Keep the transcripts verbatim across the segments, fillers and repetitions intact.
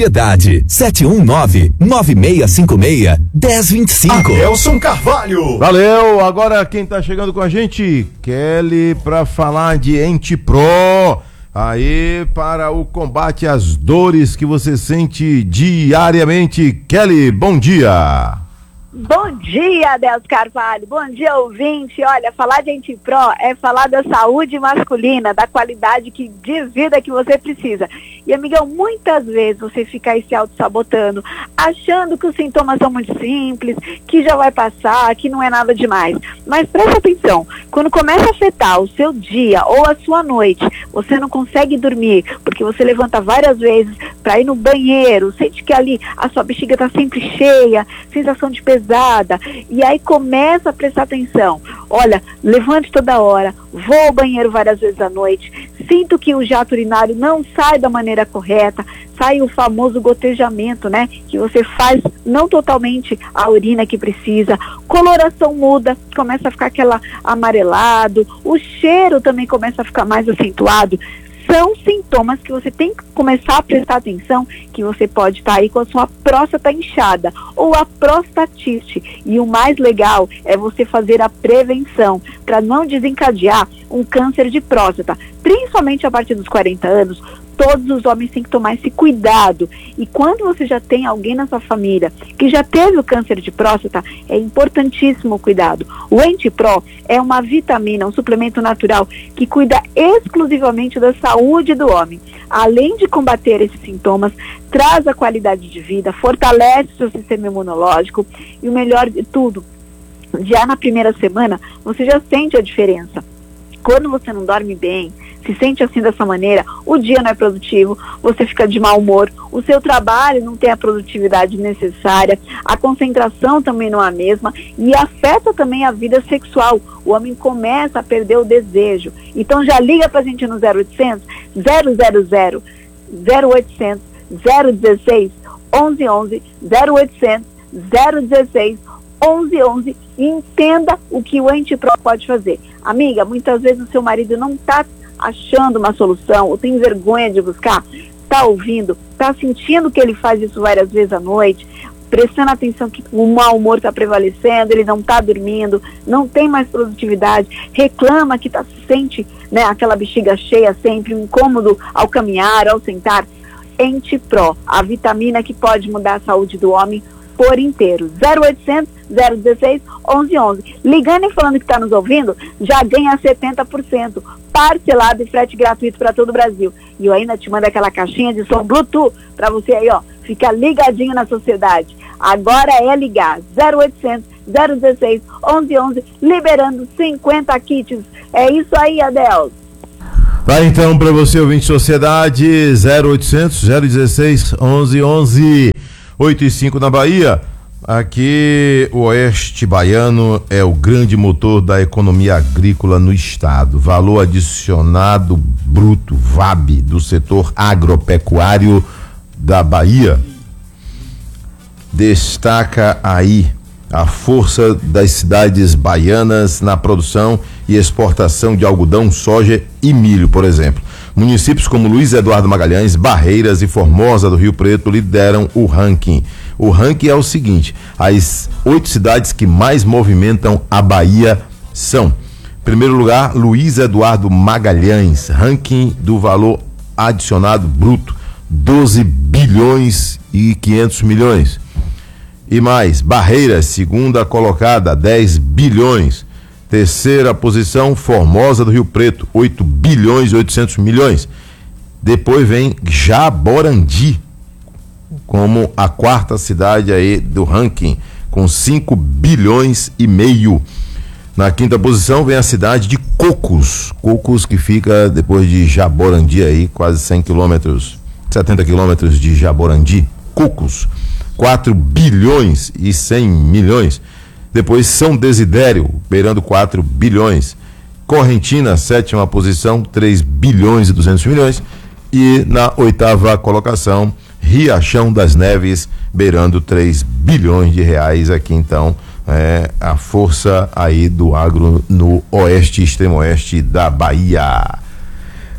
Sociedade sete um nove, nove seis cinco seis, um zero dois cinco. Adelson Carvalho. Valeu, agora quem tá chegando com a gente, Kelly, pra falar de Ente Pro. Aí, para o combate às dores que você sente diariamente. Kelly, bom dia. Bom dia, Adelson Carvalho. Bom dia, ouvinte. Olha, falar de Ente Pro é falar da saúde masculina, da qualidade que, de vida que você precisa. E, amigão, muitas vezes você fica aí se auto-sabotando, achando que os sintomas são muito simples, que já vai passar, que não é nada demais. Mas presta atenção, quando começa a afetar o seu dia ou a sua noite, você não consegue dormir, porque você levanta várias vezes para ir no banheiro, sente que ali a sua bexiga está sempre cheia, sensação de pesada, e aí começa a prestar atenção. Olha, levante toda hora, vou ao banheiro várias vezes à noite, sinto que o jato urinário não sai da maneira correta, sai o famoso gotejamento, né? Que você faz não totalmente a urina que precisa, coloração muda, começa a ficar aquela amarelado, o cheiro também começa a ficar mais acentuado. São sintomas que você tem que começar a prestar atenção, que você pode estar aí com a sua próstata inchada ou a prostatite. E o mais legal é você fazer a prevenção para não desencadear um câncer de próstata. Principalmente a partir dos quarenta anos, todos os homens têm que tomar esse cuidado. E quando você já tem alguém na sua família que já teve o câncer de próstata, é importantíssimo o cuidado. O Ente Pro é uma vitamina, um suplemento natural que cuida exclusivamente da saúde do homem. Além de combater esses sintomas, traz a qualidade de vida, fortalece o seu sistema imunológico e o melhor de tudo, já na primeira semana, você já sente a diferença. Quando você não dorme bem, se sente assim dessa maneira, o dia não é produtivo, você fica de mau humor, o seu trabalho não tem a produtividade necessária, a concentração também não é a mesma e afeta também a vida sexual. O homem começa a perder o desejo. Então já liga pra gente no zero oitocentos, zero zero zero, zero oitocentos, zero dezesseis, onze onze, zero oitocentos, zero dezesseis, onze onze e entenda o que o Ente Pro pode fazer. Amiga, muitas vezes o seu marido não está achando uma solução, ou tem vergonha de buscar, está ouvindo, está sentindo que ele faz isso várias vezes à noite, prestando atenção que o mau humor está prevalecendo, ele não está dormindo, não tem mais produtividade, reclama que tá, sente, né, aquela bexiga cheia sempre, um incômodo ao caminhar, ao sentar. Ente Pro, a vitamina que pode mudar a saúde do homem por inteiro. zero oitocentos, zero dezesseis, onze onze. Ligando e falando que está nos ouvindo, já ganha setenta por cento. Parcelado e frete gratuito para todo o Brasil. E eu ainda te mando aquela caixinha de som Bluetooth para você aí, ó, ficar ligadinho na sociedade. Agora é ligar. zero oitocentos, zero dezesseis, onze onze, liberando cinquenta kits. É isso aí, Adelson. Vai então para você, ouvinte Sociedade, zero oitocentos, zero dezesseis, onze onze. oito e cinco na Bahia. Aqui o Oeste Baiano é o grande motor da economia agrícola no estado. Valor adicionado bruto, V A B, do setor agropecuário da Bahia. Destaca aí a força das cidades baianas na produção e exportação de algodão, soja e milho, por exemplo. Municípios como Luiz Eduardo Magalhães, Barreiras e Formosa do Rio Preto lideram o ranking. O ranking é o seguinte: as oito cidades que mais movimentam a Bahia são: em primeiro lugar, Luiz Eduardo Magalhães, ranking do valor adicionado bruto, doze bilhões e quinhentos milhões. E mais, Barreiras, segunda colocada, dez bilhões. Terceira posição, Formosa do Rio Preto, oito bilhões e oitocentos milhões. Depois vem Jaborandi, como a quarta cidade aí do ranking, com cinco bilhões e meio. Na quinta posição vem a cidade de Cocos, Cocos que fica depois de Jaborandi aí, quase cem quilômetros, setenta quilômetros de Jaborandi, Cocos, quatro bilhões e cem milhões. Depois São Desidério, beirando quatro bilhões. Correntina, sétima posição, três bilhões e duzentos milhões. E na oitava colocação, Riachão das Neves, beirando três bilhões de reais. Aqui então é a força aí do agro no oeste, extremo oeste da Bahia.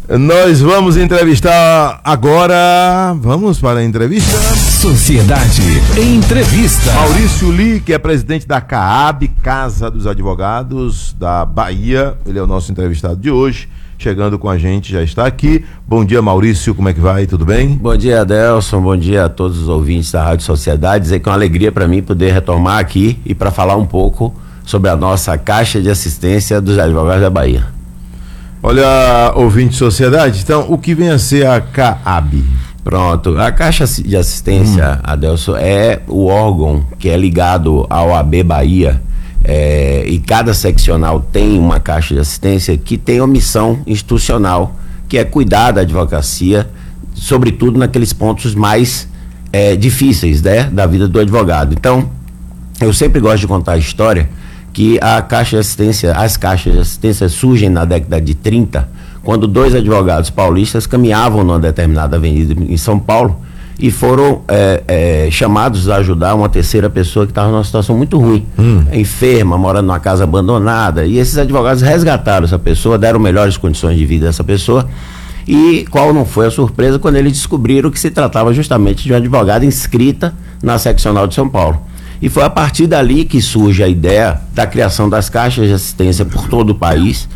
Nós vamos entrevistar agora. Vamos para a entrevista. Sociedade Entrevista. Maurício Lee, que é presidente da CAAB, Casa dos Advogados da Bahia. Ele é o nosso entrevistado de hoje. Chegando com a gente, já está aqui. Bom dia, Maurício, como é que vai? Tudo bem? Bom dia, Adelson, bom dia a todos os ouvintes da Rádio Sociedade. Dizer que é uma alegria para mim poder retomar aqui e para falar um pouco sobre a nossa Caixa de Assistência dos Advogados da Bahia. Olha, ouvinte de Sociedade, então, o que vem a ser a CAAB? Pronto, a Caixa de Assistência, hum. Adelson, é o órgão que é ligado ao A B Bahia. É, e cada seccional tem uma caixa de assistência que tem uma missão institucional, que é cuidar da advocacia, sobretudo naqueles pontos mais é, difíceis, né, da vida do advogado. Então, eu sempre gosto de contar a história que a caixa de assistência, as caixas de assistência surgem na década de trinta, quando dois advogados paulistas caminhavam numa determinada avenida em São Paulo e foram é, é, chamados a ajudar uma terceira pessoa que estava numa situação muito ruim, hum. enferma, morando numa casa abandonada, e esses advogados resgataram essa pessoa, deram melhores condições de vida a essa pessoa, e qual não foi a surpresa quando eles descobriram que se tratava justamente de uma advogada inscrita na seccional de São Paulo. E foi a partir dali que surge a ideia da criação das caixas de assistência por todo o país,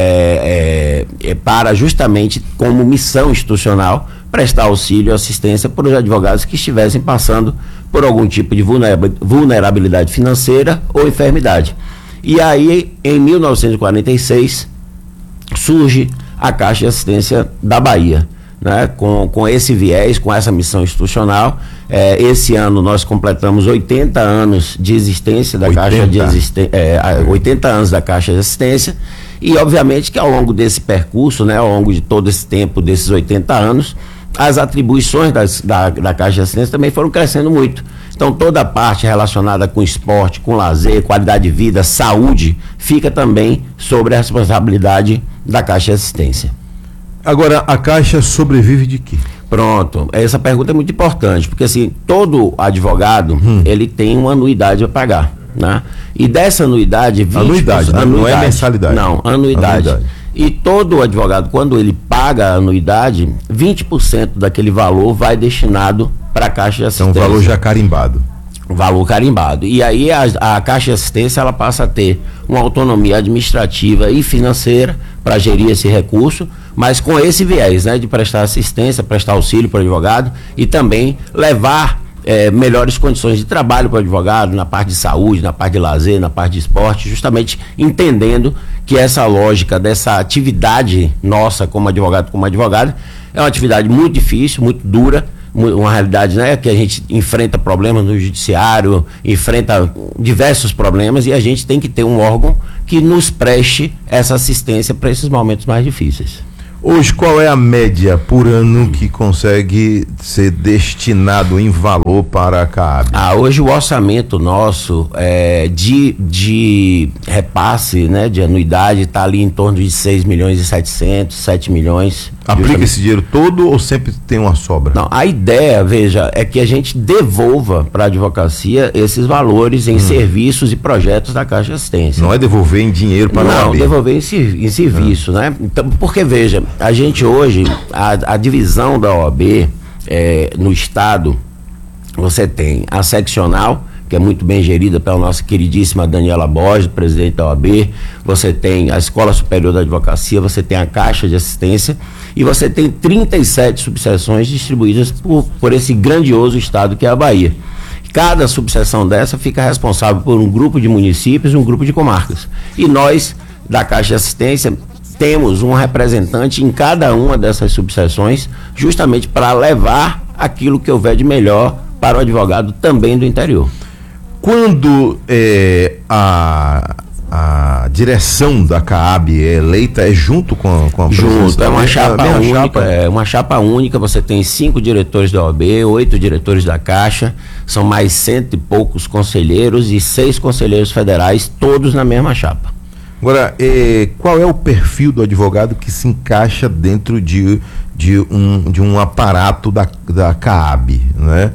é, é, é para justamente como missão institucional prestar auxílio e assistência para os advogados que estivessem passando por algum tipo de vulnerabilidade financeira ou enfermidade. E aí, em mil novecentos e quarenta e seis, surge a Caixa de Assistência da Bahia, né? Com, com esse viés, com essa missão institucional. É, esse ano nós completamos oitenta anos de existência da oitenta. Caixa de Assistência, é, oitenta anos da Caixa de Assistência, e obviamente que ao longo desse percurso, né, ao longo de todo esse tempo, desses oitenta anos, as atribuições das, da, da Caixa de Assistência também foram crescendo muito. Então toda a parte relacionada com esporte, com lazer, qualidade de vida, saúde, fica também sobre a responsabilidade da Caixa de Assistência. Agora, a Caixa sobrevive de quê? Pronto, essa pergunta é muito importante, porque assim, todo advogado, hum. ele tem uma anuidade a pagar, né? E dessa anuidade... vinte por cento, anuidade, né? anuidade, não é mensalidade. Não, anuidade. anuidade. E todo advogado, quando ele paga a anuidade, vinte por cento daquele valor vai destinado para a Caixa de Assistência. Então, um valor já carimbado. Valor carimbado. E aí a, a Caixa de Assistência, ela passa a ter uma autonomia administrativa e financeira para gerir esse recurso, mas com esse viés, né, de prestar assistência, prestar auxílio para o advogado e também levar é, melhores condições de trabalho para o advogado, na parte de saúde, na parte de lazer, na parte de esporte, justamente entendendo que essa lógica dessa atividade nossa como advogado, como advogado, é uma atividade muito difícil, muito dura, uma realidade, né, que a gente enfrenta problemas no judiciário, enfrenta diversos problemas, e a gente tem que ter um órgão que nos preste essa assistência para esses momentos mais difíceis. Hoje, qual é a média por ano que consegue ser destinado em valor para a CAAB? Ah, hoje o orçamento nosso é, de, de repasse, né, de anuidade está ali em torno de seis milhões e setecentos, sete milhões. Aplica justamente esse dinheiro todo ou sempre tem uma sobra? Não, a ideia, veja, é que a gente devolva para a advocacia esses valores em hum. serviços e projetos da Caixa de Assistência. Não é devolver em dinheiro para a Não, O A B. devolver em, em serviço, hum. né? Então, porque, veja, a gente hoje, a, a divisão da O A B é, no estado, você tem a seccional, que é muito bem gerida pela nossa queridíssima Daniela Borges, presidente da O A B, você tem a Escola Superior da Advocacia, você tem a Caixa de Assistência e você tem trinta e sete subseções distribuídas por, por esse grandioso estado que é a Bahia. Cada subseção dessa fica responsável por um grupo de municípios e um grupo de comarcas. E nós, da Caixa de Assistência, temos um representante em cada uma dessas subseções, justamente para levar aquilo que houver de melhor para o advogado também do interior. Quando é, a, a direção da CAAB é eleita, é junto com a, com a Junto, é uma chapa é única, chapa. é uma chapa única, você tem cinco diretores da O A B, oito diretores da Caixa, são mais cento e poucos conselheiros e seis conselheiros federais, todos na mesma chapa. Agora, é, qual é o perfil do advogado que se encaixa dentro de, de, um, de um aparato da, da CAAB, né?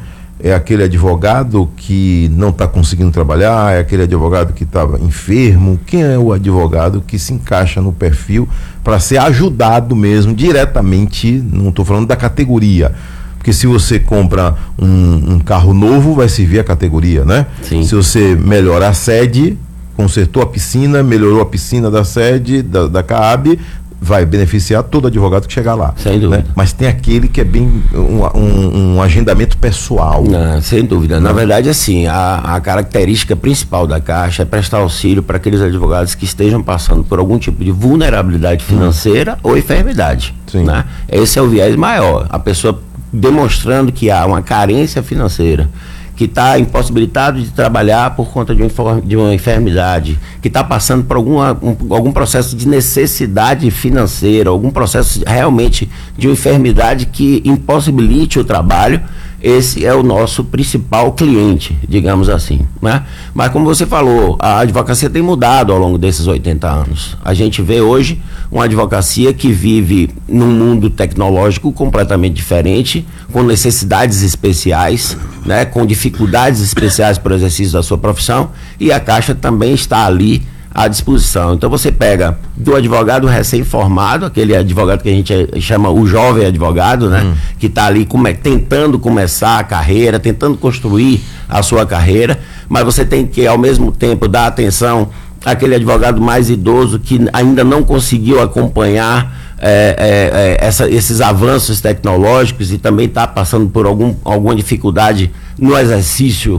É aquele advogado que não está conseguindo trabalhar? É aquele advogado que estava enfermo? Quem é o advogado que se encaixa no perfil para ser ajudado mesmo diretamente? Não estou falando da categoria, porque se você compra um, um carro novo, vai servir a categoria, né? Sim. Se você melhora a sede, consertou a piscina, melhorou a piscina da sede, da, da Caab, vai beneficiar todo advogado que chegar lá. Sem dúvida. Né? Mas tem aquele que é bem um, um, um agendamento pessoal. Não, sem dúvida. Na verdade, assim, a, a característica principal da Caixa é prestar auxílio para aqueles advogados que estejam passando por algum tipo de vulnerabilidade financeira hum. ou enfermidade. Sim. Né? Esse é o viés maior. A pessoa demonstrando que há uma carência financeira, que está impossibilitado de trabalhar por conta de uma, de uma enfermidade, que está passando por alguma, um, algum processo de necessidade financeira, algum processo realmente de uma enfermidade que impossibilite o trabalho, esse é o nosso principal cliente, digamos assim, né? Mas como você falou, a advocacia tem mudado ao longo desses oitenta anos. A gente vê hoje uma advocacia que vive num mundo tecnológico completamente diferente, com necessidades especiais, né? Com dificuldades especiais para o exercício da sua profissão, e a Caixa também está ali à disposição. Então você pega do advogado recém-formado, aquele advogado que a gente chama o jovem advogado, né? Hum. Que está ali come, tentando começar a carreira, tentando construir a sua carreira, mas você tem que ao mesmo tempo dar atenção àquele advogado mais idoso que ainda não conseguiu acompanhar é, é, é, essa, esses avanços tecnológicos e também está passando por algum, alguma dificuldade no exercício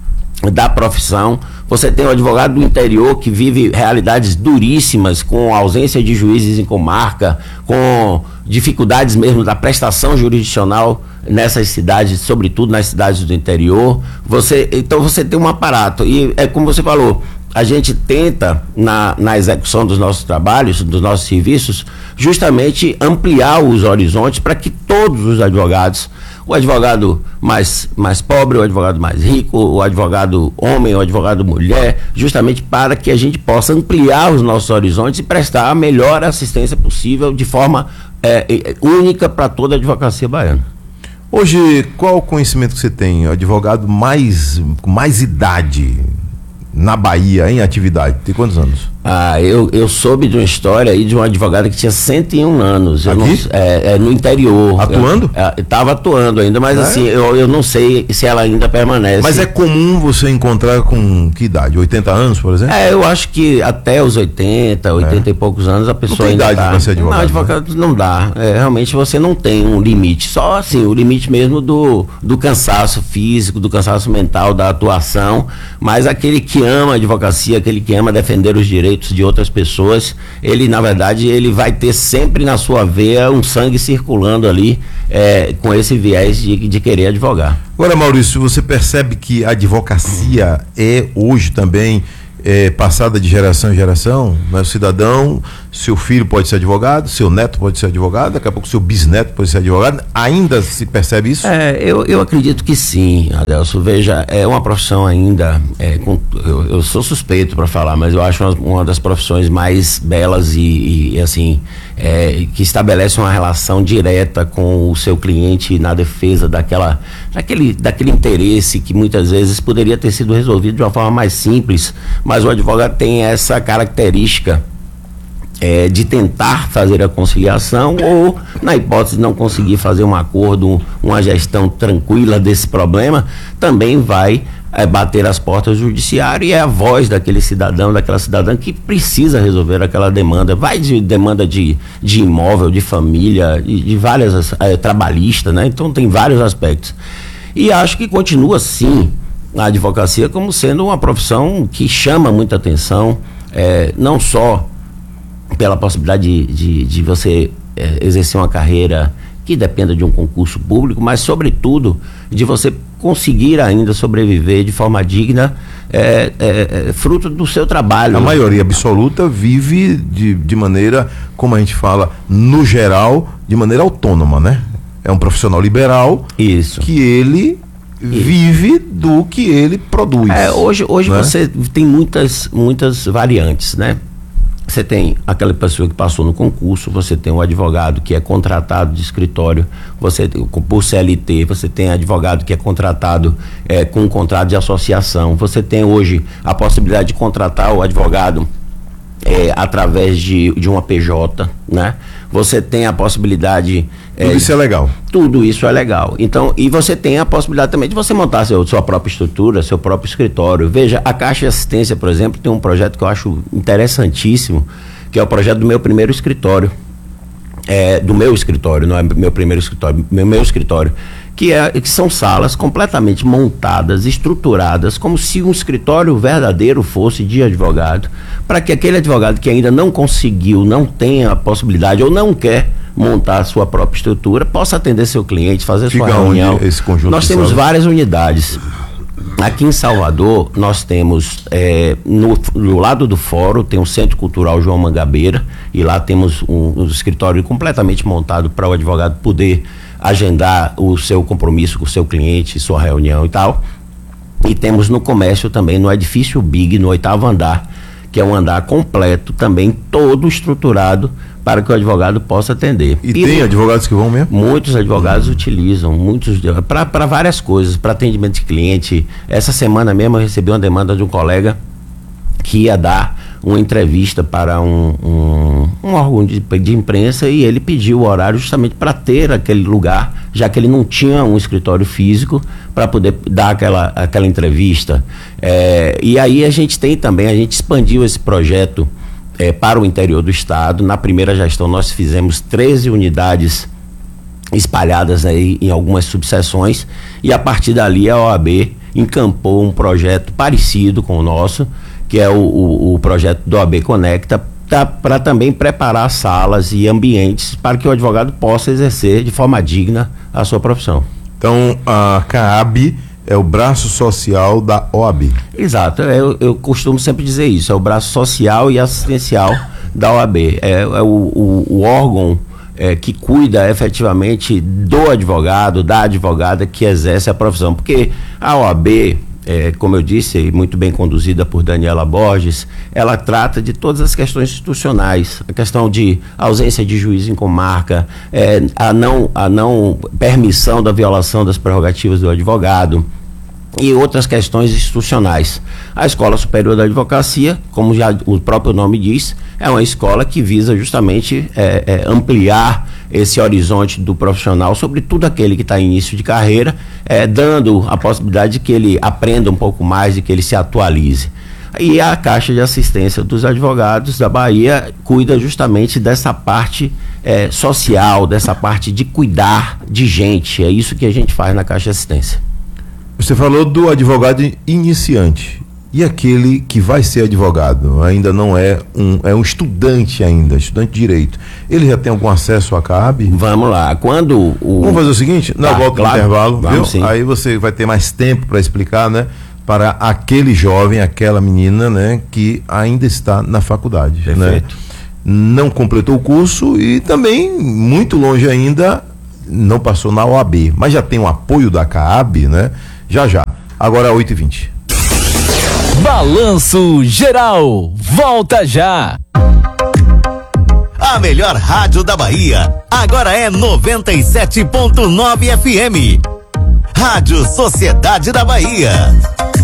da profissão. Você tem um advogado do interior que vive realidades duríssimas, com ausência de juízes em comarca, com dificuldades mesmo da prestação jurisdicional nessas cidades, sobretudo nas cidades do interior. Você, então você tem um aparato, e é como você falou, a gente tenta, na, na execução dos nossos trabalhos, dos nossos serviços, justamente ampliar os horizontes para que todos os advogados, o advogado mais, mais pobre, o advogado mais rico, o advogado homem, o advogado mulher, justamente para que a gente possa ampliar os nossos horizontes e prestar a melhor assistência possível de forma é, única para toda a advocacia baiana. Hoje, qual o conhecimento que você tem? O advogado mais, com mais idade na Bahia, em atividade, tem quantos anos? Ah, eu, eu soube de uma história aí de uma advogada que tinha cento e um anos. Eu Aqui? Não, é, é, no interior. Atuando? Estava atuando ainda, mas é? assim, eu, eu não sei se ela ainda permanece. Mas é comum você encontrar com que idade? oitenta anos, por exemplo? É, eu acho que até os oitenta, oitenta é. e poucos anos a pessoa não tem ainda idade tá. para ser advogado. Não, advogado não dá. É, realmente você não tem um limite. Só assim, o limite mesmo do, do cansaço físico, do cansaço mental, da atuação. Mas aquele que ama a advocacia, aquele que ama defender os direitos de outras pessoas, ele na verdade ele vai ter sempre na sua veia um sangue circulando ali é, com esse viés de, de querer advogar. Agora, Maurício, você percebe que a advocacia é hoje também é, passada de geração em geração, né? O cidadão, seu filho pode ser advogado, seu neto pode ser advogado, daqui a pouco seu bisneto pode ser advogado, ainda se percebe isso? É, eu, eu acredito que sim, Adelso. Veja, é uma profissão ainda, é, com, eu, eu sou suspeito para falar, mas eu acho uma, uma das profissões mais belas e, e assim, é, que estabelece uma relação direta com o seu cliente na defesa daquela, daquele, daquele interesse que muitas vezes poderia ter sido resolvido de uma forma mais simples, mas o advogado tem essa característica É, de tentar fazer a conciliação ou, na hipótese de não conseguir fazer um acordo, uma gestão tranquila desse problema, também vai é, bater as portas do judiciário e é a voz daquele cidadão, daquela cidadã que precisa resolver aquela demanda. Vai de demanda de, de imóvel, de família, de, de várias, é, trabalhista, né? Então tem vários aspectos. E acho que continua sim a advocacia como sendo uma profissão que chama muita atenção, é, não só pela possibilidade de, de, de você é, exercer uma carreira que dependa de um concurso público, mas sobretudo de você conseguir ainda sobreviver de forma digna, é, é, é, fruto do seu trabalho. A maioria absoluta vive de, de maneira, como a gente fala, no geral, de maneira autônoma, né? É um profissional liberal. Isso. Que ele vive do que ele produz. É, hoje hoje né? você tem muitas, muitas variantes, né? Você tem aquela pessoa que passou no concurso, você tem um advogado que é contratado de escritório, você por C L T, você tem advogado que é contratado é, com um contrato de associação, você tem hoje a possibilidade de contratar o advogado é, através de, de uma P J, né? Você tem a possibilidade... Tudo é, isso é legal. Tudo isso é legal. Então, e você tem a possibilidade também de você montar seu, sua própria estrutura, seu próprio escritório. Veja, a Caixa de Assistência, por exemplo, tem um projeto que eu acho interessantíssimo, que é o projeto do meu primeiro escritório. É, do meu escritório, não é meu primeiro escritório, meu, meu escritório. Que, é, que são salas completamente montadas, estruturadas, como se um escritório verdadeiro fosse de advogado, para que aquele advogado que ainda não conseguiu, não tem a possibilidade ou não quer montar a sua própria estrutura, possa atender seu cliente, fazer Fica sua reunião. Esse conjunto nós temos salas? várias unidades. Aqui em Salvador, nós temos, é, no, no lado do fórum, tem o Centro Cultural João Mangabeira, e lá temos um, um escritório completamente montado para o advogado poder agendar o seu compromisso com o seu cliente, sua reunião e tal. E temos no comércio também, no edifício Big, no oitavo andar, que é um andar completo, também todo estruturado para que o advogado possa atender. E, e tem no, advogados que vão mesmo? Muitos advogados uhum. utilizam, muitos para várias coisas, para atendimento de cliente. Essa semana mesmo eu recebi uma demanda de um colega que ia dar uma entrevista para um, um, um órgão de, de imprensa, e ele pediu o horário justamente para ter aquele lugar, já que ele não tinha um escritório físico para poder dar aquela, aquela entrevista. É, e aí a gente tem também, a gente expandiu esse projeto é, para o interior do estado. Na primeira gestão nós fizemos treze unidades espalhadas aí em algumas subseções, e a partir dali a O A B encampou um projeto parecido com o nosso, que é o, o, o projeto do O A B Conecta, tá, para também preparar salas e ambientes para que o advogado possa exercer de forma digna a sua profissão. Então, a CAAB é o braço social da O A B. Exato, eu, eu costumo sempre dizer isso, é o braço social e assistencial da O A B, é, é o, o, o órgão é, que cuida efetivamente do advogado, da advogada que exerce a profissão, porque a O A B... É, como eu disse, muito bem conduzida por Daniela Borges, ela trata de todas as questões institucionais, a questão de ausência de juiz em comarca, é, a, não, a não permissão da violação das prerrogativas do advogado e outras questões institucionais. A Escola Superior da Advocacia, como já o próprio nome diz, é uma escola que visa justamente é, é, ampliar esse horizonte do profissional, sobretudo aquele que está em início de carreira, é, dando a possibilidade de que ele aprenda um pouco mais, de que ele se atualize. E a Caixa de Assistência dos Advogados da Bahia cuida justamente dessa parte é, social, dessa parte de cuidar de gente. É isso que a gente faz na Caixa de Assistência. Você falou do advogado iniciante. E aquele que vai ser advogado, ainda não é um, é um estudante ainda, estudante de direito. Ele já tem algum acesso à CAAB? Vamos lá, quando o... Vamos fazer o seguinte, na tá, volta claro, do intervalo, viu? Sim. Aí você vai ter mais tempo para explicar, né? Para aquele jovem, aquela menina, né? Que ainda está na faculdade. Perfeito. Né? Não completou o curso e também, muito longe ainda, não passou na O A B, mas já tem o apoio da CAAB, né? Já já. Agora oito e vinte. Balanço Geral, volta já. A melhor rádio da Bahia, agora é noventa e sete ponto nove F M. Rádio Sociedade da Bahia.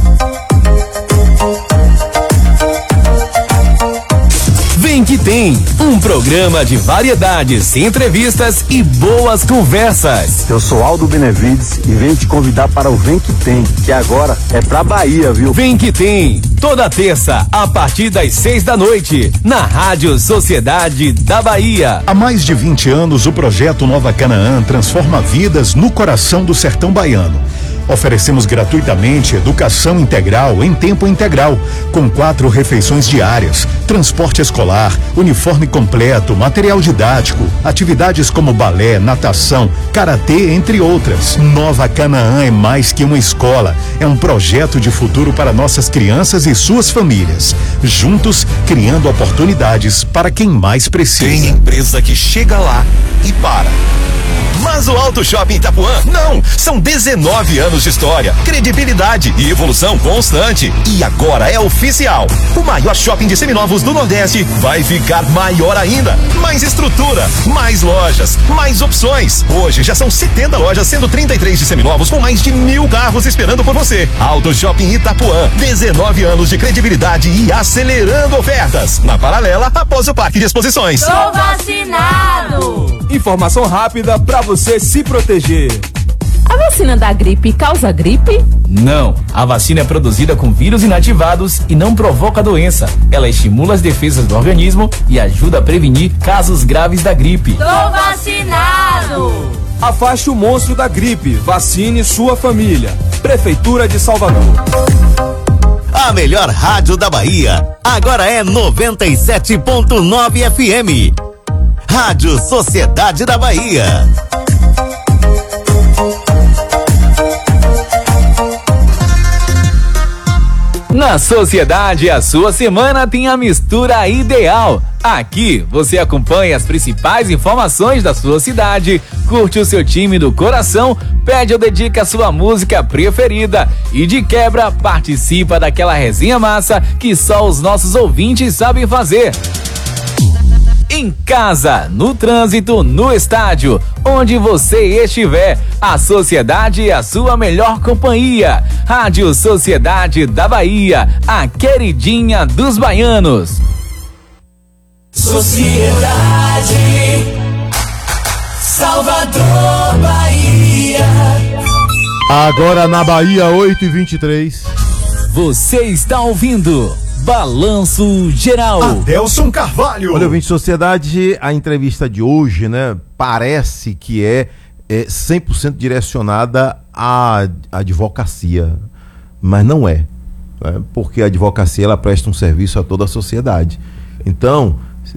Vem que tem, um programa de variedades, entrevistas e boas conversas. Eu sou Aldo Benevides e venho te convidar para o Vem que tem, que agora é pra Bahia, viu? Vem que tem, toda terça, a partir das seis da noite, na Rádio Sociedade da Bahia. Há mais de vinte anos, o projeto Nova Canaã transforma vidas no coração do sertão baiano. Oferecemos gratuitamente educação integral em tempo integral, com quatro refeições diárias, transporte escolar, uniforme completo, material didático, atividades como balé, natação, karatê, entre outras. Nova Canaã é mais que uma escola, é um projeto de futuro para nossas crianças e suas famílias. Juntos, criando oportunidades para quem mais precisa. Tem empresa que chega lá e para. Mas o Auto Shopping Itapuã, não! São dezenove anos de história, credibilidade e evolução constante. E agora é oficial. O maior shopping de seminovos do Nordeste vai ficar maior ainda. Mais estrutura, mais lojas, mais opções. Hoje já são setenta lojas, sendo trinta e três de seminovos com mais de mil carros esperando por você. Auto Shopping Itapuã, dezenove anos de credibilidade e acelerando ofertas. Na paralela, após o Parque de Exposições. Tô vacinado! Informação rápida para você se proteger. A vacina da gripe causa gripe? Não, a vacina é produzida com vírus inativados e não provoca doença. Ela estimula as defesas do organismo e ajuda a prevenir casos graves da gripe. Tô vacinado! Afaste o monstro da gripe, vacine sua família. Prefeitura de Salvador. A melhor rádio da Bahia, agora é noventa e sete ponto nove F M. Rádio Sociedade da Bahia. Na Sociedade, a sua semana tem a mistura ideal. Aqui você acompanha as principais informações da sua cidade, curte o seu time do coração, pede ou dedica a sua música preferida e de quebra participa daquela resenha massa que só os nossos ouvintes sabem fazer. Em casa, no trânsito, no estádio, onde você estiver, a Sociedade é a sua melhor companhia. Rádio Sociedade da Bahia, a queridinha dos baianos. Sociedade, Salvador, Bahia. Agora na Bahia, oito e vinte e três. Você está ouvindo Balanço Geral. Adelson Carvalho. Olha, ouvinte Sociedade, a entrevista de hoje, né, parece que é, é cem por cento direcionada à advocacia, mas não é, né, porque a advocacia ela presta um serviço a toda a sociedade. Então,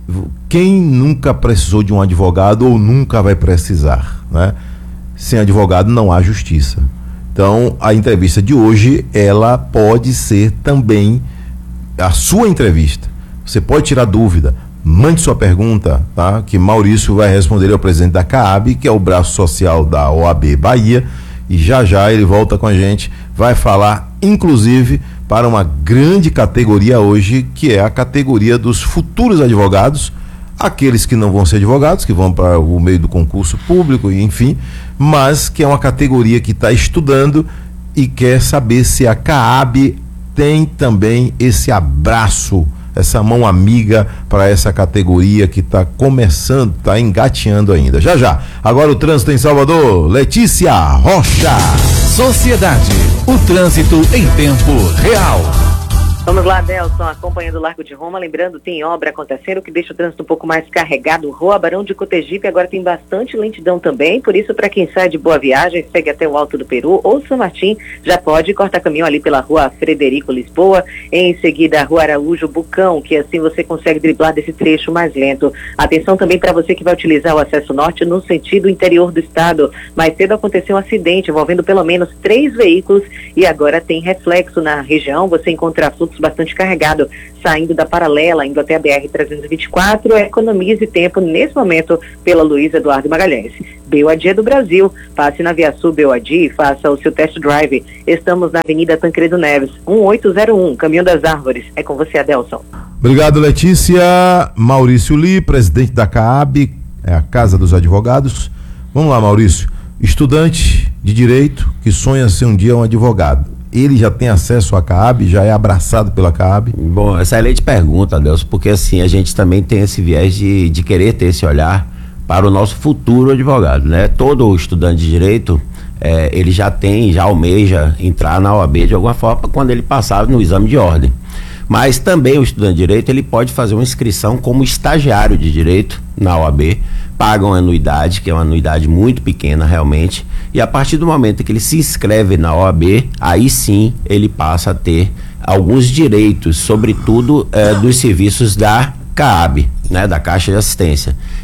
quem nunca precisou de um advogado ou nunca vai precisar, né? Sem advogado não há justiça. Então, a entrevista de hoje, ela pode ser também a sua entrevista. Você pode tirar dúvida, mande sua pergunta, tá? Que Maurício vai responder ao presidente da CAAB, que é o braço social da O A B Bahia, e já já ele volta com a gente, vai falar inclusive para uma grande categoria hoje, que é a categoria dos futuros advogados, aqueles que não vão ser advogados, que vão para o meio do concurso público, enfim, mas que é uma categoria que está estudando e quer saber se a CAAB tem também esse abraço, essa mão amiga para essa categoria que está começando, está engateando ainda. Já já. Agora o trânsito em Salvador, Letícia Rocha. Sociedade, o trânsito em tempo real. Vamos lá, Nelson, acompanhando o Largo de Roma, lembrando, tem obra acontecendo que deixa o trânsito um pouco mais carregado. Rua Barão de Cotegipe agora tem bastante lentidão também, por isso para quem sai de Boa Viagem, segue até o Alto do Peru ou São Martim, já pode cortar caminho ali pela Rua Frederico Lisboa, em seguida a Rua Araújo Bucão, que assim você consegue driblar desse trecho mais lento. Atenção também para você que vai utilizar o acesso norte no sentido interior do estado. Mais cedo aconteceu um acidente envolvendo pelo menos três veículos e agora tem reflexo na região, você encontra fluxo bastante carregado, saindo da Paralela, indo até a B R trezentos e vinte e quatro, economize tempo nesse momento pela Luiz Eduardo Magalhães. B O A D é do Brasil, passe na Via Sul B O A D e faça o seu test drive. Estamos na Avenida Tancredo Neves, um oito zero um, Caminho das Árvores. É com você, Adelson. Obrigado, Letícia. Maurício Li, presidente da CAAB, é a Casa dos Advogados. Vamos lá, Maurício. Estudante de direito que sonha ser um dia um advogado. Ele já tem acesso à CAAB, já é abraçado pela CAAB? Bom, essa é a excelente pergunta, Adelson, porque assim, a gente também tem esse viés de, de querer ter esse olhar para o nosso futuro advogado, né? Todo estudante de direito, é, ele já tem, já almeja entrar na O A B de alguma forma quando ele passar no exame de ordem. Mas também o estudante de direito, ele pode fazer uma inscrição como estagiário de direito na O A B, paga uma anuidade, que é uma anuidade muito pequena realmente, e a partir do momento que ele se inscreve na O A B, aí sim ele passa a ter alguns direitos, sobretudo eh, dos serviços da CAAB, né, da Caixa de Assistência.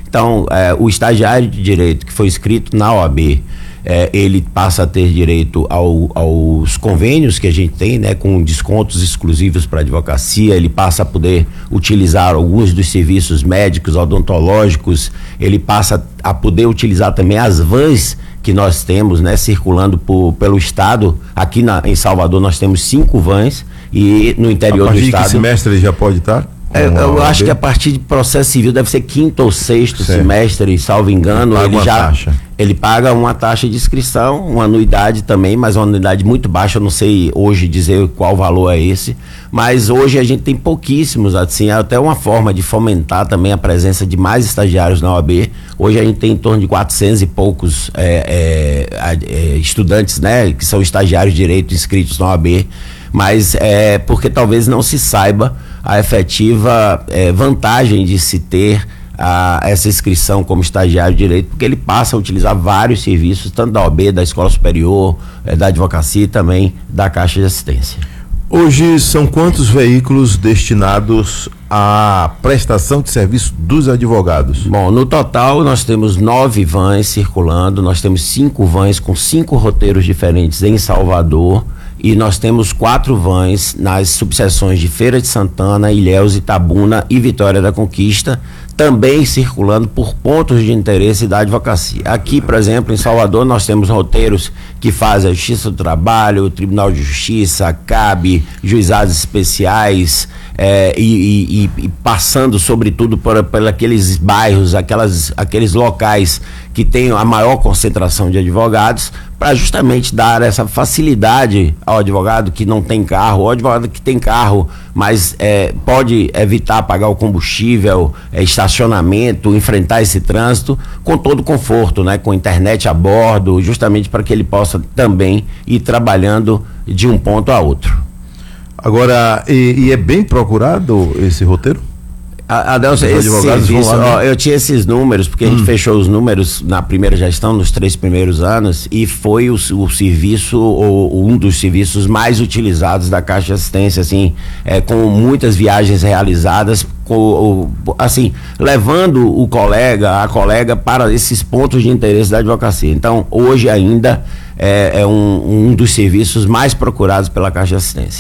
Então, é, o estagiário de direito que foi inscrito na O A B, é, ele passa a ter direito ao, aos convênios que a gente tem, né, com descontos exclusivos para advocacia. Ele passa a poder utilizar alguns dos serviços médicos, odontológicos. Ele passa a poder utilizar também as vans que nós temos, né, circulando por, pelo estado. Aqui na, em Salvador nós temos cinco vans e no interior do estado. A partir de que semestre ele já pode estar? É, eu acho que a partir de processo civil deve ser quinto ou sexto certo. semestre, salvo engano, ele, ele já taxa. ele paga uma taxa de inscrição, uma anuidade também, mas uma anuidade muito baixa. Eu não sei hoje dizer qual valor é esse, mas hoje a gente tem pouquíssimos, assim, até uma forma de fomentar também a presença de mais estagiários na O A B. Hoje a gente tem em torno de quatrocentos e poucos é, é, é, estudantes, né, que são estagiários de direito inscritos na O A B, mas é porque talvez não se saiba a efetiva eh, vantagem de se ter a, essa inscrição como estagiário de direito, porque ele passa a utilizar vários serviços, tanto da O A B, da Escola Superior, eh, da Advocacia e também da Caixa de Assistência. Hoje são quantos veículos destinados à prestação de serviço dos advogados? Bom, no total nós temos nove vans circulando, nós temos cinco vans com cinco roteiros diferentes em Salvador, e nós temos quatro vans nas subseções de Feira de Santana, Ilhéus, Itabuna e Vitória da Conquista, também circulando por pontos de interesse da advocacia. Aqui, por exemplo, em Salvador, nós temos roteiros que fazem a Justiça do Trabalho, o Tribunal de Justiça, a C A B, juizados especiais, é, e, e, e passando sobretudo por, por aqueles bairros, aquelas, aqueles locais que têm a maior concentração de advogados, para justamente dar essa facilidade ao advogado que não tem carro, ao advogado que tem carro, mas é, pode evitar pagar o combustível, é, estacionamento, enfrentar esse trânsito com todo conforto, né, com internet a bordo, justamente para que ele possa também ir trabalhando de um ponto a outro. Agora, e, e é bem procurado esse roteiro? Adelso, esse serviço, ó, eu tinha esses números, porque hum. a gente fechou os números na primeira gestão, nos três primeiros anos, e foi o, o serviço, ou um dos serviços mais utilizados da Caixa de Assistência, assim, é, com muitas viagens realizadas, com, assim, levando o colega, a colega para esses pontos de interesse da advocacia. Então, hoje ainda é, é um, um dos serviços mais procurados pela Caixa de Assistência.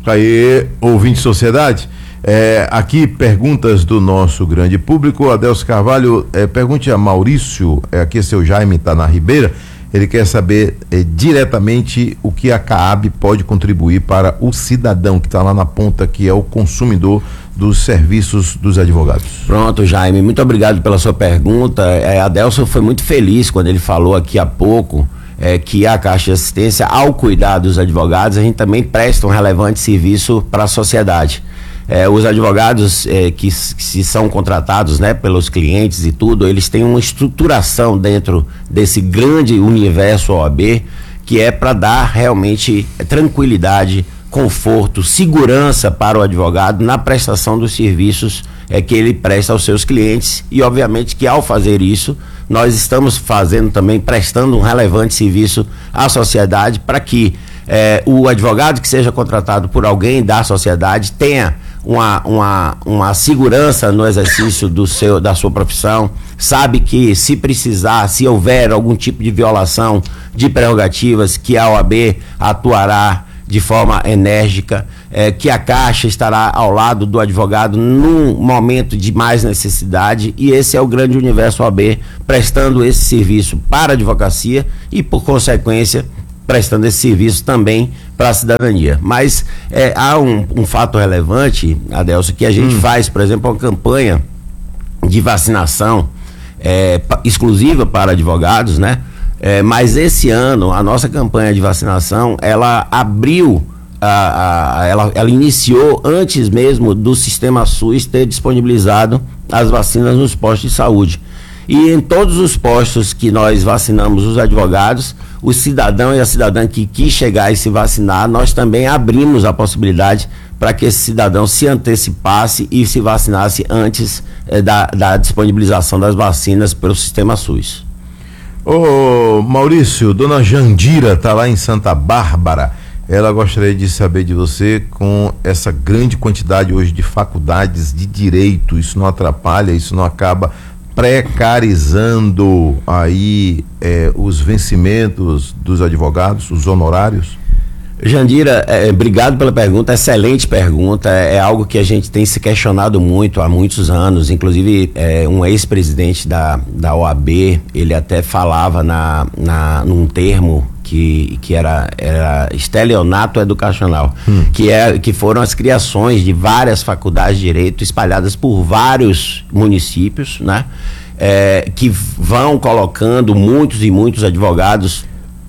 Aí, ouvinte de sociedade, É, aqui perguntas do nosso grande público. Adelso Carvalho, é, pergunte a Maurício, é, aqui é seu Jaime, está na Ribeira, ele quer saber é, diretamente o que a C A B pode contribuir para o cidadão que está lá na ponta, que é o consumidor dos serviços dos advogados. Pronto, Jaime, muito obrigado pela sua pergunta. É, Adelso foi muito feliz quando ele falou aqui há pouco é, que a Caixa de Assistência, ao cuidar dos advogados, a gente também presta um relevante serviço para a sociedade. É, os advogados é, que, que se são contratados, né, pelos clientes e tudo, eles têm uma estruturação dentro desse grande universo O A B, que é para dar realmente tranquilidade, conforto, segurança para o advogado na prestação dos serviços é, que ele presta aos seus clientes. E obviamente que ao fazer isso, nós estamos fazendo também, prestando um relevante serviço à sociedade, para que é, o advogado que seja contratado por alguém da sociedade tenha Uma, uma, uma segurança no exercício do seu, da sua profissão, sabe que se precisar, se houver algum tipo de violação de prerrogativas, que a O A B atuará de forma enérgica, é, que a Caixa estará ao lado do advogado num momento de mais necessidade, e esse é o grande universo O A B, prestando esse serviço para a advocacia e, por consequência, prestando esse serviço também para a cidadania. Mas é, há um, um fato relevante, Adelso, que a gente hum. faz, por exemplo, uma campanha de vacinação é, pa, exclusiva para advogados, né? É, mas esse ano a nossa campanha de vacinação, ela abriu, a, a, ela, ela iniciou antes mesmo do Sistema SUS ter disponibilizado as vacinas nos postos de saúde. E em todos os postos que nós vacinamos os advogados, o cidadão e a cidadã que quis chegar e se vacinar, nós também abrimos a possibilidade para que esse cidadão se antecipasse e se vacinasse antes eh, da, da disponibilização das vacinas pelo Sistema SUS. Ô Maurício, dona Jandira está lá em Santa Bárbara. Ela gostaria de saber de você, com essa grande quantidade hoje de faculdades de direito, isso não atrapalha, isso não acaba precarizando aí é, os vencimentos dos advogados, os honorários? Jandira, é, obrigado pela pergunta, excelente pergunta, é, é algo que a gente tem se questionado muito há muitos anos, inclusive é, um ex-presidente da, da O A B, ele até falava na, na, num termo que, que era, era estelionato educacional, hum. que, é, que foram as criações de várias faculdades de direito espalhadas por vários municípios, né? É, que vão colocando muitos e muitos advogados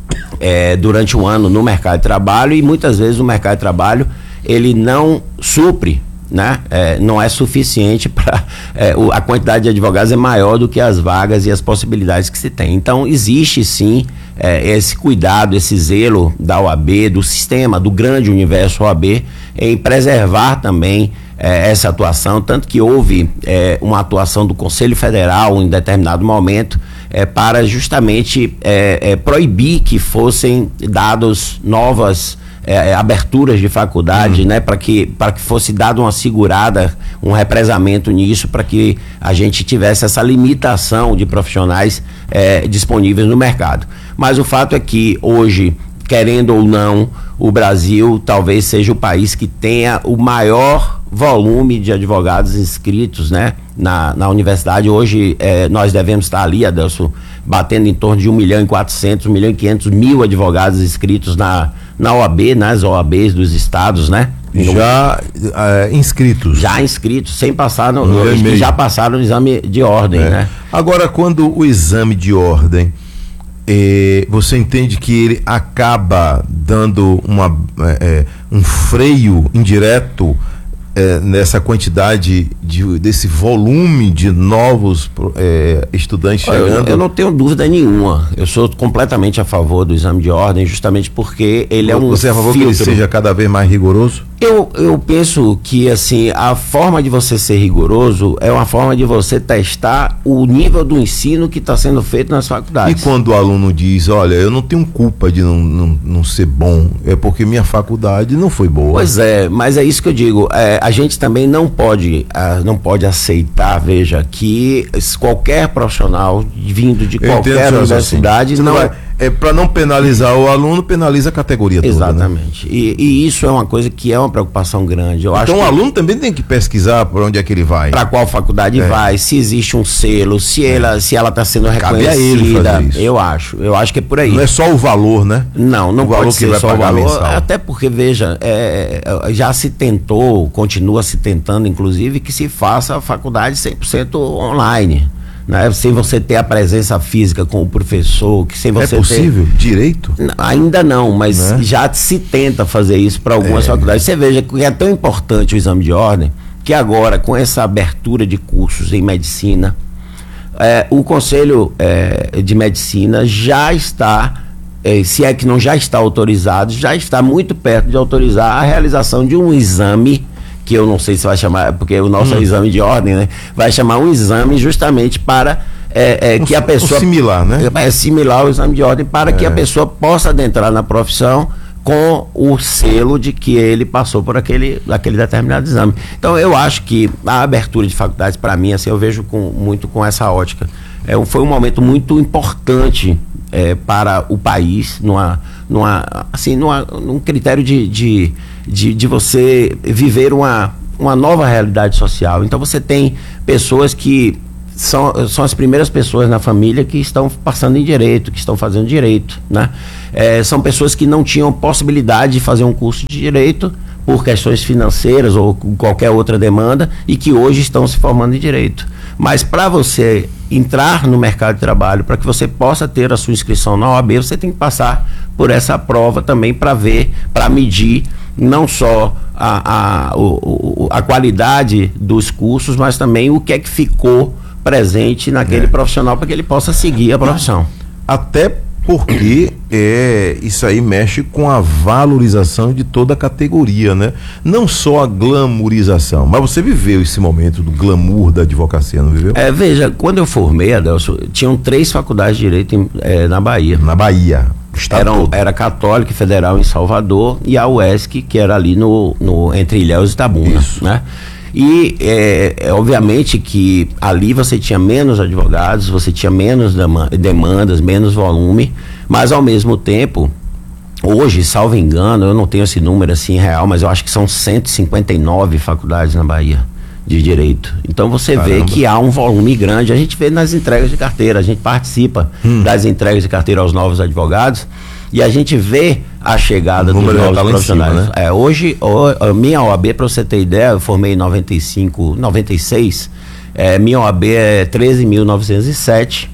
É, durante o ano no mercado de trabalho, e muitas vezes o mercado de trabalho ele não supre, né? É, não é suficiente para é, a quantidade de advogados é maior do que as vagas e as possibilidades que se tem. Então existe sim é, esse cuidado, esse zelo da O A B, do sistema, do grande universo O A B, em preservar também é, essa atuação, tanto que houve é, uma atuação do Conselho Federal em determinado momento É, para justamente é, é, proibir que fossem dados novas é, aberturas de faculdade, hum. né, para que, para que fosse dado uma segurada, um represamento nisso, para que a gente tivesse essa limitação de profissionais é, disponíveis no mercado. Mas o fato é que hoje, querendo ou não, o Brasil talvez seja o país que tenha o maior volume de advogados inscritos, né, na, na universidade. Hoje eh, nós devemos estar ali, Adelso, batendo em torno de um milhão e quatrocentos, um milhão e quinhentos mil advogados inscritos na, na O A B, nas O A Bs dos estados, né? Já eh, inscritos. Já inscritos, sem passar no, no que já passaram no exame de ordem, é. né? Agora, quando o exame de ordem Eh, você entende que ele acaba dando uma, eh, um freio indireto eh, nessa quantidade de, desse volume de novos eh, estudantes Olha, chegando? Eu, eu não tenho dúvida nenhuma. Eu sou completamente a favor do exame de ordem, justamente porque ele é um Você é a favor filtro. que ele seja cada vez mais rigoroso? Eu, eu penso que, assim, a forma de você ser rigoroso é uma forma de você testar o nível do ensino que está sendo feito nas faculdades. E quando o aluno diz, olha, eu não tenho culpa de não, não, não ser bom, é porque minha faculdade não foi boa. Pois é, mas é isso que eu digo, é, a gente também não pode, a, não pode aceitar, veja, que qualquer profissional vindo de eu qualquer universidade... Assim. não é, é para não penalizar o aluno, penaliza a categoria toda. Exatamente. Né? E, e isso é uma coisa que é uma preocupação grande. Eu então acho o que aluno também tem que pesquisar por onde é que ele vai. Para qual faculdade é. vai, se existe um selo, se é. ela se ela está sendo reconhecida. Cabe a ele fazer isso. Eu acho, eu acho que é por aí. Não é só o valor, né? Não, não o pode valor ser que vai só pagar o valor. mensal. Até porque, veja, é, já se tentou, continua se tentando, inclusive, que se faça a faculdade cem por cento online. Né? Sem você ter a presença física com o professor, que sem você é possível? Ter... Direito? Ainda não, mas né? já se tenta fazer isso para algumas é. faculdades. Você veja que é tão importante o exame de ordem, que agora, com essa abertura de cursos em medicina, é, o Conselho é, de Medicina já está, é, se é que não já está autorizado, já está muito perto de autorizar a realização de um exame, que eu não sei se vai chamar, porque o nosso hum. é exame de ordem, né? Vai chamar um exame justamente para é, é, um, que a pessoa... Um similar, né? É similar ao exame de ordem para é. que a pessoa possa adentrar na profissão com o selo de que ele passou por aquele, aquele determinado exame. Então eu acho que a abertura de faculdades, para mim, assim, eu vejo com, muito com essa ótica. É, foi um momento muito importante é, para o país, numa, numa, assim, numa, num critério de, de, de, de você viver uma, uma nova realidade social. Então você tem pessoas que são, são as primeiras pessoas na família que estão passando em direito, que estão fazendo direito, né? É, são pessoas que não tinham possibilidade de fazer um curso de direito por questões financeiras ou qualquer outra demanda e que hoje estão se formando em direito. Mas para você entrar no mercado de trabalho, para que você possa ter a sua inscrição na O A B, você tem que passar por essa prova também para ver, para medir não só a, a, o, a qualidade dos cursos, mas também o que é que ficou presente naquele é. profissional para que ele possa seguir a profissão. Até porque é, isso aí mexe com a valorização de toda a categoria, né? Não só a glamourização, mas você viveu esse momento do glamour da advocacia, não viveu? É, veja, quando eu formei, Adelso, tinham três faculdades de direito em, é, na Bahia. Na Bahia. Eram, era Católica e Federal em Salvador e a U E S C, que era ali no, no entre Ilhéus e Itabuna, né? E é, é, obviamente que ali você tinha menos advogados, você tinha menos demandas, menos volume, mas ao mesmo tempo, hoje, salvo engano, eu não tenho esse número assim real, mas eu acho que são cento e cinquenta e nove faculdades na Bahia de direito. Então você Caramba. vê que há um volume grande, a gente vê nas entregas de carteira, a gente participa hum. das entregas de carteira aos novos advogados e a gente vê a chegada dos novos profissionais. Cima, né? É, hoje, a minha O A B, para você ter ideia, eu formei em noventa e cinco, noventa e seis, é, minha O A B é treze mil novecentos e sete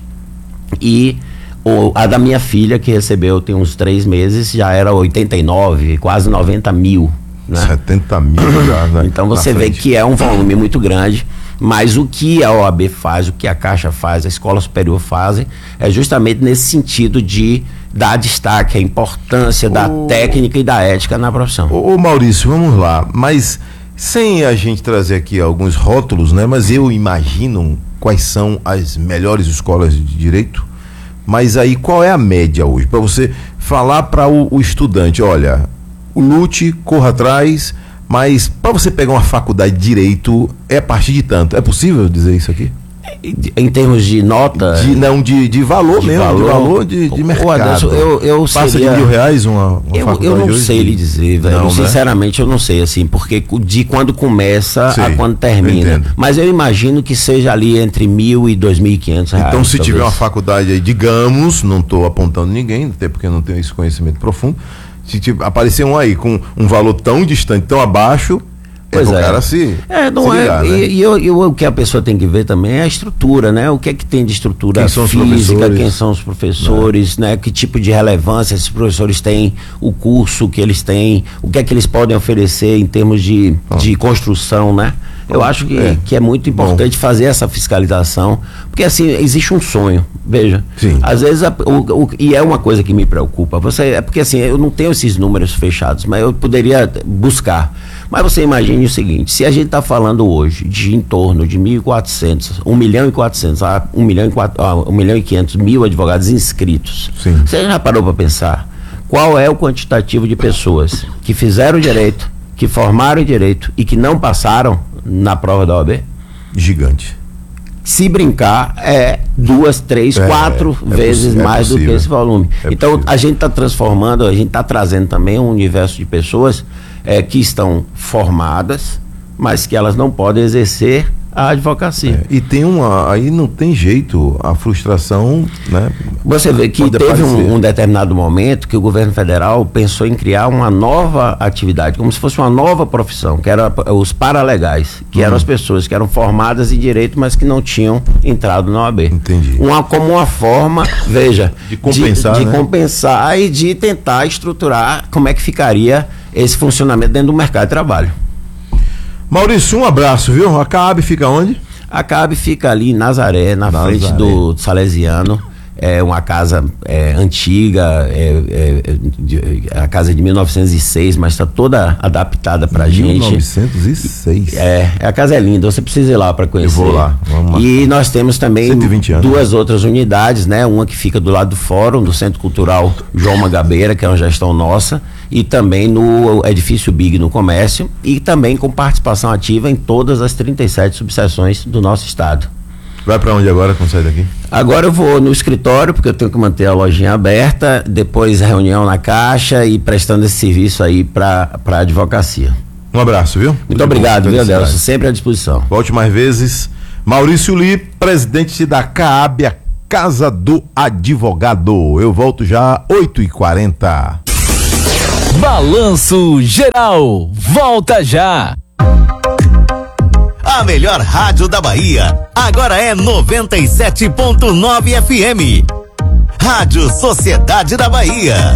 e o, a da minha filha, que recebeu tem uns três meses, já era oitenta e nove, quase noventa mil. Né? setenta mil já, né? Então você vê que é um volume muito grande, mas o que a O A B faz, o que a Caixa faz, a Escola Superior fazem, é justamente nesse sentido de dar destaque à importância ô, da técnica e da ética na profissão. Ô, ô Maurício, vamos lá, mas sem a gente trazer aqui alguns rótulos, né? Mas eu imagino quais são as melhores escolas de direito, mas aí qual é a média hoje? Para você falar para o, o estudante, olha, lute, corra atrás, mas para você pegar uma faculdade de direito é a partir de tanto. É possível dizer isso aqui? Em termos de nota? De, não, de, de valor de mesmo, valor, de valor de, de mercado. Adesso, eu, eu Passa seria, de mil reais uma, uma eu, faculdade eu não hoje? sei lhe dizer, velho. Não, sinceramente, né? Eu não sei, assim, porque de quando começa sei, a quando termina. Mas eu imagino que seja ali entre mil e dois mil e quinhentos reais. Então, se talvez. tiver uma faculdade aí, digamos, não estou apontando ninguém, até porque eu não tenho esse conhecimento profundo, se tipo, aparecer um aí com um valor tão distante, tão abaixo, pois é, é. o cara se, é, não se ligar, é, né? E, e eu, eu, o que a pessoa tem que ver também é a estrutura, né? O que é que tem de estrutura quem são física, os quem são os professores, né? Que tipo de relevância esses professores têm, o curso que eles têm, o que é que eles podem oferecer em termos de, oh. de construção, né? Eu acho que é, que é muito importante Bom. fazer essa fiscalização, porque assim, existe um sonho, veja, Sim. às vezes, a, o, o, e é uma coisa que me preocupa, você, é porque assim, eu não tenho esses números fechados, mas eu poderia buscar, mas você imagine o seguinte, se a gente está falando hoje de em torno de mil e quatrocentos, um milhão e quatrocentos, a um milhão e quatro, a um milhão e quinhentos mil advogados inscritos, Sim. você já parou para pensar qual é o quantitativo de pessoas que fizeram direito, que formaram direito e que não passaram na prova da O A B? Gigante. Se brincar, é duas, três, é, quatro é, vezes é mais possível. do que esse volume. É então, possível. a gente está transformando, a gente está trazendo também um universo de pessoas é, que estão formadas, mas que elas não podem exercer a advocacia. É, e tem uma, aí não tem jeito, a frustração, né? Você vê que teve um, um determinado momento que o governo federal pensou em criar uma nova atividade, como se fosse uma nova profissão, que era os paralegais, que uhum. eram as pessoas que eram formadas em direito, mas que não tinham entrado na O A B. Entendi. Uma, como uma forma, veja, de compensar, de, de né? compensar e de tentar estruturar como é que ficaria esse funcionamento dentro do mercado de trabalho. Maurício, um abraço, viu? A CAAB fica onde? A CAAB fica ali em Nazaré, na Nazaré. frente do Salesiano. É uma casa é, antiga, é, é, de, a casa de mil novecentos e seis, mas está toda adaptada pra mil gente. mil novecentos e seis. É, a casa é linda, você precisa ir lá para conhecer. Eu vou lá. Vamos lá. E nós temos também cento e vinte anos. duas outras unidades, né? Uma que fica do lado do Fórum, do Centro Cultural João Magabeira, que é uma gestão nossa, e também no edifício Big no Comércio, e também com participação ativa em todas as trinta e sete subseções do nosso estado. Vai para onde agora quando sair daqui? Agora eu vou no escritório, porque eu tenho que manter a lojinha aberta, depois reunião na Caixa e prestando esse serviço aí para a advocacia. Um abraço, viu? Muito, Muito obrigado, viu, Adelson? Sempre à disposição. Volte mais vezes. Maurício Li, presidente da CAAB, a Casa do Advogado. Eu volto já oito e quarenta. Balanço Geral, volta já. A melhor rádio da Bahia, agora é noventa e sete ponto nove F M. Rádio Sociedade da Bahia.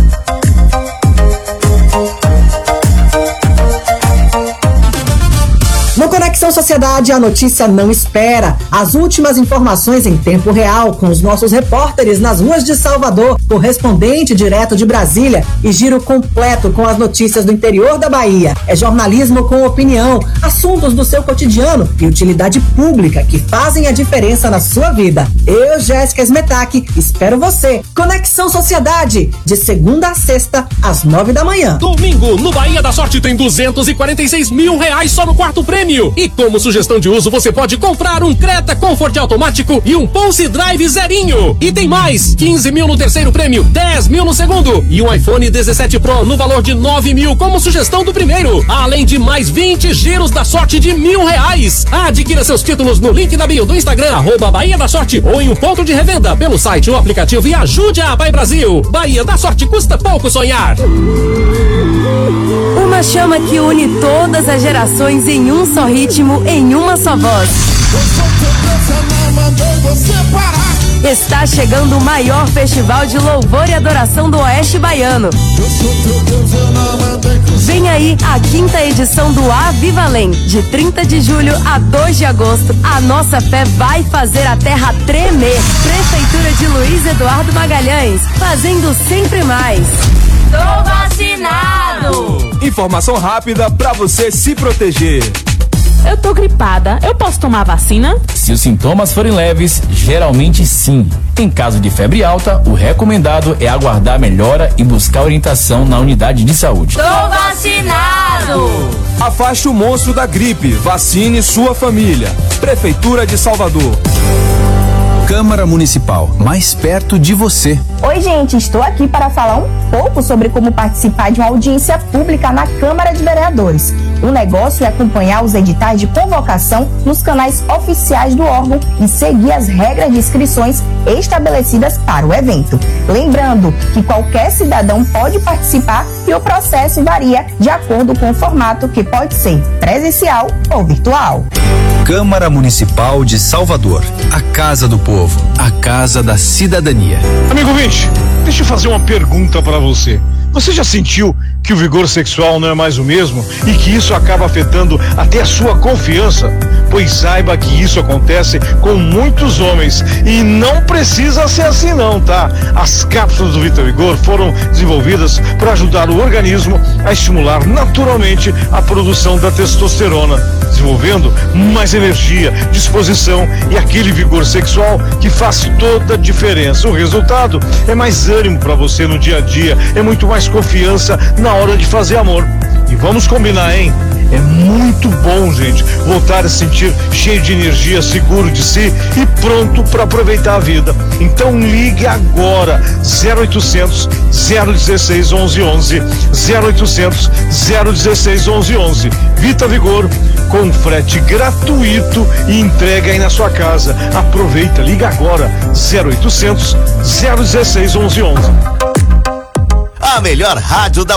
No Conexão Sociedade, a notícia não espera. As últimas informações em tempo real com os nossos repórteres nas ruas de Salvador, correspondente direto de Brasília e giro completo com as notícias do interior da Bahia. É jornalismo com opinião, assuntos do seu cotidiano e utilidade pública que fazem a diferença na sua vida. Eu, Jéssica Smetak, espero você. Conexão Sociedade, de segunda a sexta, às nove da manhã. Domingo, no Bahia da Sorte tem duzentos e quarenta e seis mil reais só no quarto prêmio. E como sugestão de uso, você pode comprar um Creta Comfort automático e um Pulse Drive zerinho. E tem mais, quinze mil no terceiro prêmio, dez mil no segundo e um iPhone dezessete Pro no valor de nove mil como sugestão do primeiro. Além de mais vinte giros da sorte de mil reais. Adquira seus títulos no link da bio do Instagram, arroba Bahia da Sorte, ou em um ponto de revenda pelo site ou aplicativo e ajude a Pai Brasil. Bahia da Sorte, custa pouco sonhar. Uma chama que une todas as gerações em um só ritmo, em uma só voz. Está chegando o maior festival de louvor e adoração do Oeste Baiano. Vem aí a quinta edição do Avivalém, de trinta de julho a dois de agosto. A nossa fé vai fazer a terra tremer. Prefeitura de Luiz Eduardo Magalhães, fazendo sempre mais. Tô vacinado! Informação rápida pra você se proteger. Eu tô gripada, eu posso tomar vacina? Se os sintomas forem leves, geralmente sim. Em caso de febre alta, o recomendado é aguardar melhora e buscar orientação na unidade de saúde. Tô vacinado! Afaste o monstro da gripe, vacine sua família. Prefeitura de Salvador. Câmara Municipal, mais perto de você. Oi, gente, estou aqui para falar um pouco sobre como participar de uma audiência pública na Câmara de Vereadores. O negócio é acompanhar os editais de convocação nos canais oficiais do órgão e seguir as regras de inscrições estabelecidas para o evento. Lembrando que qualquer cidadão pode participar e o processo varia de acordo com o formato, que pode ser presencial ou virtual. Câmara Municipal de Salvador, a Casa do Povo, a Casa da Cidadania. Amigo ouvinte, deixa eu fazer uma pergunta para você. Você já sentiu que o vigor sexual não é mais o mesmo e que isso acaba afetando até a sua confiança? Pois saiba que isso acontece com muitos homens e não precisa ser assim não, tá? As cápsulas do Vita Vigor foram desenvolvidas para ajudar o organismo a estimular naturalmente a produção da testosterona, desenvolvendo mais energia, disposição e aquele vigor sexual que faz toda a diferença. O resultado é mais ânimo para você no dia a dia, é muito mais confiança na hora de fazer amor. E vamos combinar, hein? É muito bom, gente, voltar a se sentir cheio de energia, seguro de si e pronto para aproveitar a vida. Então ligue agora, zero oitocentos, zero dezesseis, onze onze, zero oitocentos, zero dezesseis, onze onze. Vita Vigor, com frete gratuito e entrega aí na sua casa. Aproveita, liga agora, zero oitocentos, zero dezesseis, onze onze. A melhor rádio da